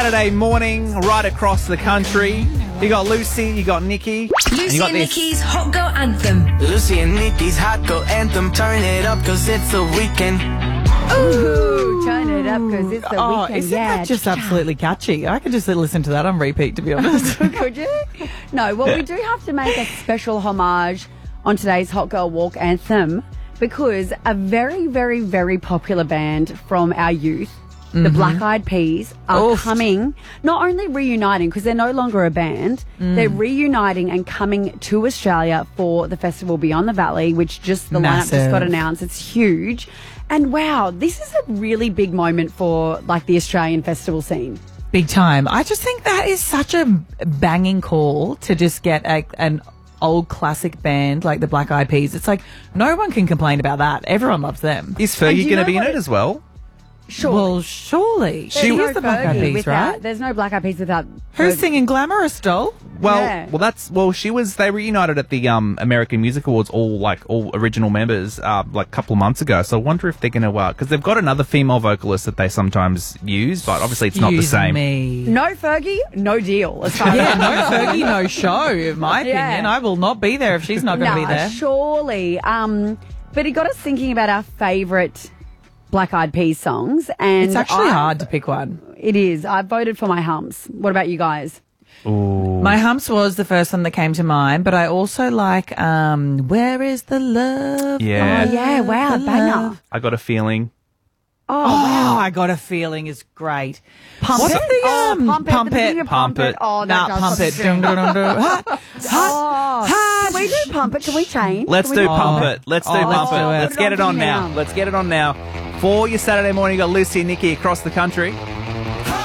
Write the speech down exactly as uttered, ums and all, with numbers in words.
Saturday morning, right across the country. You got Lucy, you got Nikki. Lucy got and this. Nikki's Hot Girl Anthem. Lucy and Nikki's Hot Girl Anthem. Turn it up cause it's the weekend. Ooh, turn it up because it's the Oh, weekend. isn't yeah. that just absolutely catchy? I could just listen to that on repeat, to be honest. Could you? No, well, we do have to make a special homage on today's Hot Girl Walk Anthem because a very, very, very popular band from our youth, the Black Eyed Peas, are Oof. coming, not only reuniting, because they're no longer a band, they're reuniting and coming to Australia for the festival Beyond the Valley, which just, the lineup just got Massive. announced. It's huge. And wow, this is a really big moment for like the Australian festival scene. Big time. I just think that is such a banging call to just get a, an old classic band like the Black Eyed Peas. It's like, no one can complain about that. Everyone loves them. Is And do Fergie you going to know be in what it it- as well? Sure. Well, surely. There's She no was the Black Eyed Fergie Peas, without, right? There's no Black Eyed Peas without Who's Fergie. singing Glamorous Doll? Well, Yeah. well, that's well. She was. They reunited at the um, American Music Awards, all like all original members, uh, like a couple of months ago. So I wonder if they're going to, because they've got another female vocalist that they sometimes use, but obviously it's not the Excuse same. me. No Fergie, no deal. As far as Yeah, I'm no concerned. Fergie, no show, in my Yeah. opinion. I will not be there if she's not going to Nah, be there. surely. Um, but it got us thinking about our favourite Black Eyed Peas songs, and It's actually I- hard to pick one. It is. I voted for my humps. What about you guys? My Humps was the first one that came to mind, but I also like um, Where is the Love? Yeah. Oh yeah, wow, The banger. love. I got a feeling. Oh, Oh, I got a feeling is great. Pump What's it. the, Oh, um, pump it. Pump The beginning It? of Pump, Pump it. It. Oh, that Nah, does Pump It. something. Dun, dun, dun, dun. Hot, Oh, hot. can we do Pump It? Can we change? Let's Can we do Oh. Pump It. Let's do Oh, Pump let's It. do it. Let's Put it get on it on for now. now. Let's get it on now. For your Saturday morning, you got Lucy and Nikki across the country.